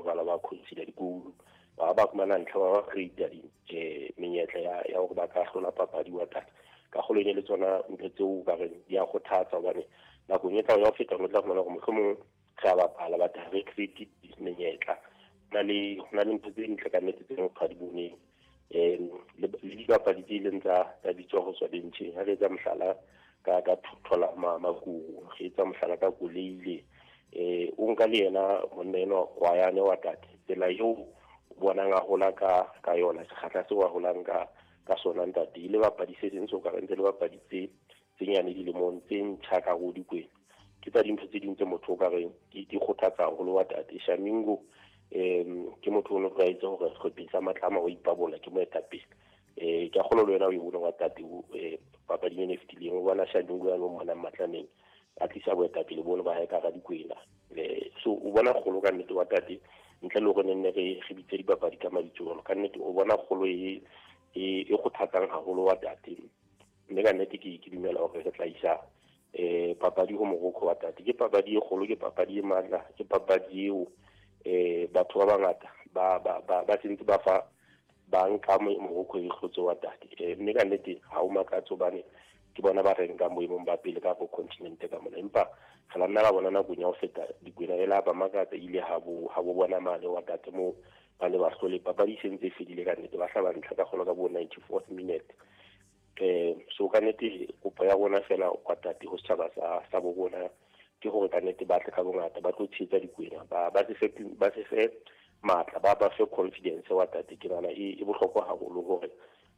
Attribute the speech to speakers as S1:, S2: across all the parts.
S1: bala ba consider dikolo ba kumana ntlha ba create menyetla ya hore ba ka hlola papadi wa tata ka go le tsona ntse tseo ka re ya go thatsa bane la go nyetla ya feta mo tla gona go mohlomong ga ba pala ba ta re create menyetla na le ntse tse ntle ka nnete tse mo phadi bone le dipapadi tse ileng tsa bitswa go tswa bencheng ha re tsa mohlala ka thola makuku ge tsa mohlala ka koleile o nka le yena moneno kwa yane wa tate tsela yo bona nga hola ka yona sekgatla se wa holang ka sona ntate ile bapadi se sentse o ka rentse le bapadi tse nyane di le mon tse ntšha ka go dikweng ke tsa dintho tse dintse motho o ka reng di kgothatsa go le wa tate Shamingo ke motho o no tla itse gore go pisa matlama o ipabola ke moetapele ke golo le wena o ibona wa tate papadi ene fitileng o bona Shamingo ya mo mona matlaneng a tlisa boetapele bone ba ka ga dikwena so o bona golo ka nnete wa tate ntle le go nne re bitse dipapadi ka maditsolo ka nnete o bona golo e go thatang haholo wa tate mme ka nnete ke dumela gore re tla isa papadi go Morocco wa tate ke papadi e golo ke papadi e matla ke papadi eo batho ba bangata ba tsentse ba fa ba nka Morocco e hlotse wa tate mme ka nnete ha o makatso bane ke bona ba reng ka moemong ba pele ka go continent ka mona empa ga nna ba bona na go nya o feta dikwena ela ba makatsa ile ha bo bona male wa tate mo ba le ba hlole papadi sentse fedile ka nnete ba hlaba ntlha ka golo ka bo 94th minute so ka nnete kopo ya bona fela kwa tate ho setjhaba sa bo bona ke gore ka nnete ba tle ka bongata ba tlo tshetsa dikwena ba se fe matla ba fe confidence wa tate ke bana e bohlokwa haholo gore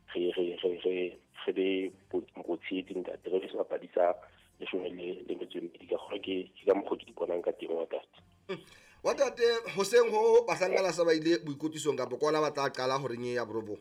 S1: re be motshedi ntate re se papadi sa leshome le metswedi ka gore ke ka mokgwa ke di bonang ka teng
S2: wa tate hoseng ho bahlankana sa ba ile boikotisong ka bokwana ba tla qala hore nye ya borobo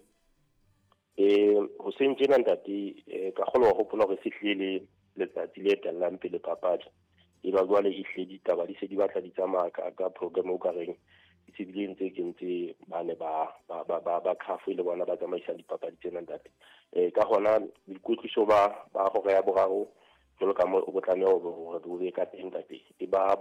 S1: hoseng tjena ntate ka kgolo wa hopola gore sehlile letsatsi le tellang pele papadi e ba jwale e hle ditaba di se di batla di tsamaya ka program o ka reng se di ntse ke ntse bane ba khafu le bona ba tsamaisa dipapadi tsena ntate ka hona boikotliso ba hore ya boraro jolo ka mo o botlane o be ka teng ntate e ba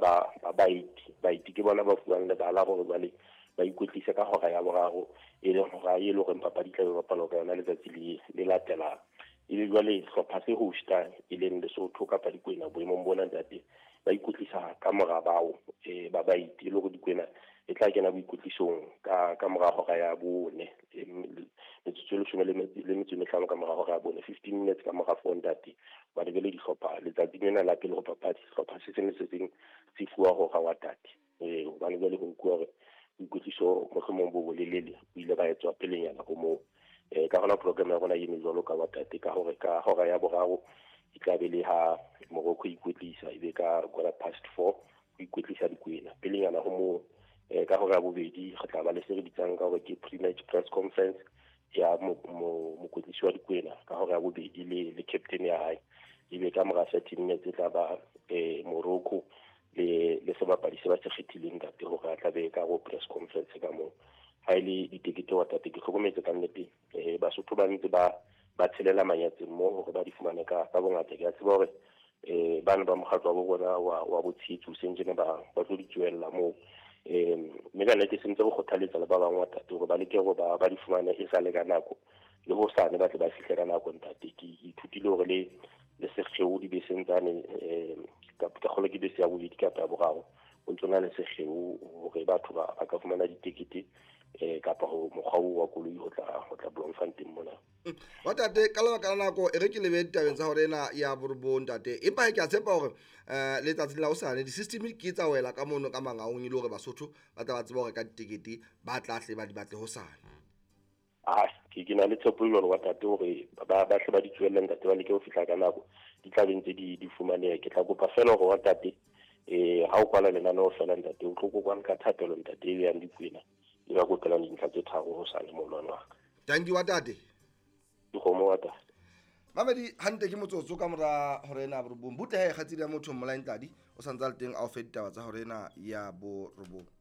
S1: baiti ke bona ba fuang le bala gore bale ba ikotlisa ka hora ya boraro e le hora e le gore papadi tla ba palo ka yona letsatsi le latela e le jwale hlopha se hosta e leng Lesotho kapa dikwena boemong bona ntate ba ikotlisa ka mora bao ba baiti le go dikwena e tla kena boikotlisong ka mora hora ya bone metsotso le 15 ka mora hora ya bone 15 minutes ka mora phone ntate ba le di hlopha letsatsi lena la pele go papadi hlopha se seng se fuwa hora wa tate ba le go nkwa gore boikotliso mohlomong bo bolelele o ile ba etswa pelenyana go mo ka gona program ya rona e mejolo ka watate ka hore ka hora ya boraro e tla be le ha Morocco ikotlisa e be ka 4:15 go ikotlisa dikwena pelenyana go mo ka hora ya bobedi go tla ba le se re bitsang ka gore ke pre-match press conference ya mokotlisi wa dikwena ka hora ya bobedi le captain ya hae e be ka mora 30 minutes tla ba Morocco le sebapadi se ba se kgethileng ka te hore a tla be ka go press conference ka mo ha ile ditekete wa tate ke hlokometse ka nnete Basotho ba ntse ba tshelela manyatse mo hore ba di fumane ka bongata ke a tseba hore bana ba mokgatlo wa bona wa botsitso senjene ba tlo di tswella mo mme ka nnete sentse go kgothaletsa le ba bangwe wa tate hore ba leke go ba di fumane e sa le ka nako le ho sane ba tle ba fihlela nako ntate ke ithutile hore le sekgeo di be sentsane ka gole ke be se ya bobedi ka ya boraro o ntsona le sekgeo hore batho ba ka fumana ditekete kapa go mokgwa wa koloi go tla Bloemfontein mona
S2: wa tate ka lebaka la nako e re ke lebe ditabeng tsa hore ena ya borobong ntate empa ke a tshepa hore letsatsi la hosane di-system ke tsa wela ka mono ka mangaung ile hore Basotho ba tla ba tseba hore ka ditekete ba tlahle ba di batle hosane
S1: ke na le tshepo ile wa tate hore ba hle ba di tswelle ntate ba leke ho fihla ka nako di tla bentse di fumaneha ke tla kopa fela hore wa tate ha o kwala lenaneo fela ntate o tlo kwana ka thapelo ntate e yang dikwena e ba go tla dintlha tse tharo ho sane molwana wa ka
S2: thank you wa tate
S1: dikgomo wa tate
S2: mamedi hante ke motsotso ka mora hore ena borobong butle ha e kgatsile ya motho mmolaeng tladi o santsa le teng a o fe ditaba tsa hore ena ya borobong